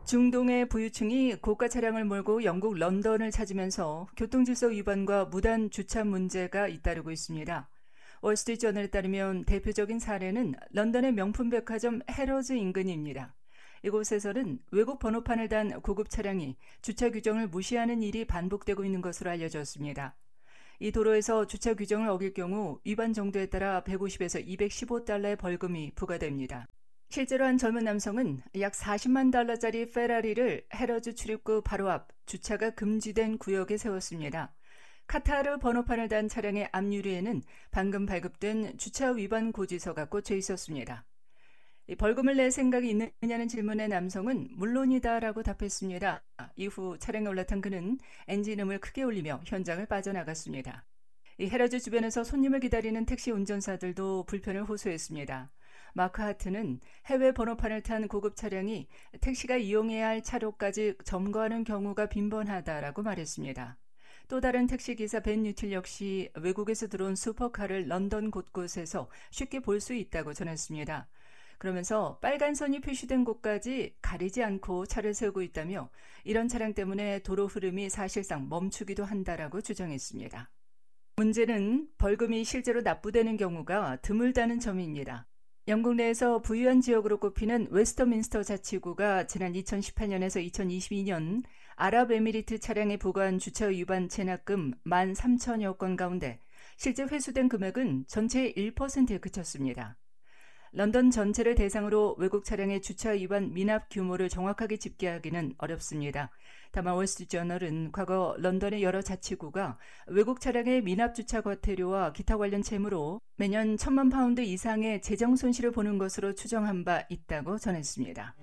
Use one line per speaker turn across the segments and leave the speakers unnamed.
중동의 부유층이 고가 차량을 몰고 영국 런던을 찾으면서 교통질서 위반과 무단 주차 문제가 잇따르고 있습니다. 월스트리트저널에 따르면 대표적인 사례는 런던의 명품 백화점 해러즈 인근입니다. 이곳에서는 외국 번호판을 단 고급 차량이 주차 규정을 무시하는 일이 반복되고 있는 것으로 알려졌습니다. 이 도로에서 주차 규정을 어길 경우 위반 정도에 따라 150에서 215달러의 벌금이 부과됩니다. 실제로 한 젊은 남성은 약 40만 달러짜리 페라리를 해러즈 출입구 바로 앞 주차가 금지된 구역에 세웠습니다. 카타르 번호판을 단 차량의 앞유리에는 방금 발급된 주차 위반 고지서가 꽂혀 있었습니다. 벌금을 낼 생각이 있느냐는 질문에 남성은 물론이다라고 답했습니다. 이후 차량에 올라탄 그는 엔진음을 크게 울리며 현장을 빠져나갔습니다. 이 해러즈 주변에서 손님을 기다리는 택시 운전사들도 불편을 호소했습니다. 마크 하트는 해외 번호판을 탄 고급 차량이 택시가 이용해야 할 차로까지 점거하는 경우가 빈번하다라고 말했습니다. 또 다른 택시기사 벤 뉴틸 역시 외국에서 들어온 슈퍼카를 런던 곳곳에서 쉽게 볼 수 있다고 전했습니다. 그러면서 빨간 선이 표시된 곳까지 가리지 않고 차를 세우고 있다며 이런 차량 때문에 도로 흐름이 사실상 멈추기도 한다라고 주장했습니다. 문제는 벌금이 실제로 납부되는 경우가 드물다는 점입니다. 영국 내에서 부유한 지역으로 꼽히는 웨스터민스터 자치구가 지난 2018년에서 2022년 아랍에미리트 차량에 부과한 주차 위반 체납금 13,000여 건 가운데 실제 회수된 금액은 전체의 1%에 그쳤습니다. 런던 전체를 대상으로 외국 차량의 주차 위반 미납 규모를 정확하게 집계하기는 어렵습니다. 다만 월스트리트저널은 과거 런던의 여러 자치구가 외국 차량의 미납 주차 과태료와 기타 관련 채무로 매년 1,000만 파운드 이상의 재정 손실을 보는 것으로 추정한 바 있다고 전했습니다.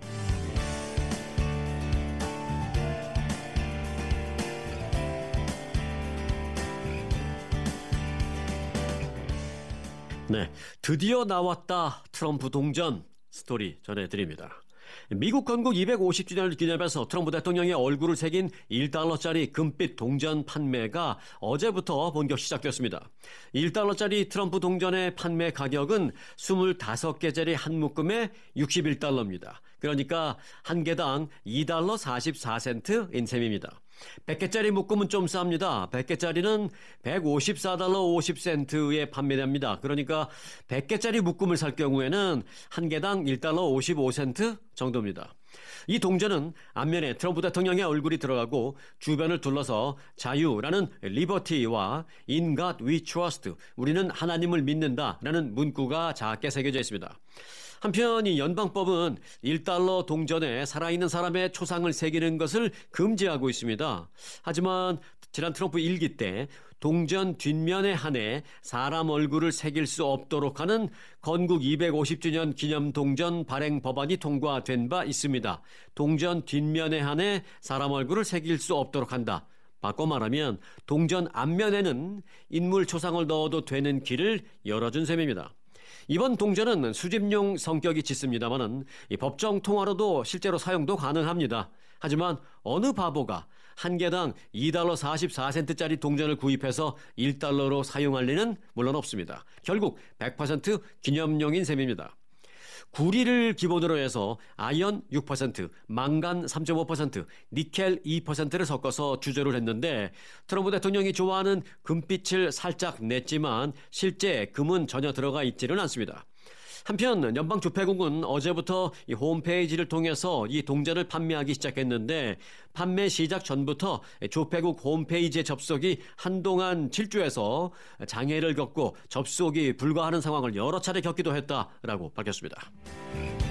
네, 드디어 나왔다. 트럼프 동전 스토리 전해드립니다. 미국 건국 250주년을 기념해서 트럼프 대통령의 얼굴을 새긴 1달러짜리 금빛 동전 판매가 어제부터 본격 시작됐습니다. 1달러짜리 트럼프 동전의 판매 가격은 25개짜리 한 묶음에 61달러입니다. 그러니까 한 개당 2달러 44센트인 셈입니다. 100개짜리 묶음은 좀 쌉니다. 100개짜리는 154달러 50센트에 판매됩니다. 그러니까 100개짜리 묶음을 살 경우에는 한 개당 1달러 55센트 정도입니다. 이 동전은 앞면에 트럼프 대통령의 얼굴이 들어가고 주변을 둘러서 자유라는 리버티와 In God We Trust, 우리는 하나님을 믿는다라는 문구가 작게 새겨져 있습니다. 한편 이 연방법은 1달러 동전에 살아있는 사람의 초상을 새기는 것을 금지하고 있습니다. 하지만 지난 트럼프 일기 때 동전 뒷면에 한해 사람 얼굴을 새길 수 없도록 하는 건국 250주년 기념 동전 발행 법안이 통과된 바 있습니다. 동전 뒷면에 한해 사람 얼굴을 새길 수 없도록 한다. 바꿔 말하면 동전 앞면에는 인물 초상을 넣어도 되는 길을 열어준 셈입니다. 이번 동전은 수집용 성격이 짙습니다만은 법정 통화로도 실제로 사용도 가능합니다. 하지만 어느 바보가 한 개당 2달러 44센트짜리 동전을 구입해서 1달러로 사용할 리는 물론 없습니다. 결국 100% 기념용인 셈입니다. 구리를 기본으로 해서 아연 6%, 망간 3.5%, 니켈 2%를 섞어서 주조를 했는데 트럼프 대통령이 좋아하는 금빛을 살짝 냈지만 실제 금은 전혀 들어가 있지는 않습니다. 한편 연방조폐국은 어제부터 이 홈페이지를 통해서 이 동전을 판매하기 시작했는데 판매 시작 전부터 조폐국 홈페이지에 접속이 한동안 질주해서 장애를 겪고 접속이 불가하는 상황을 여러 차례 겪기도 했다라고 밝혔습니다.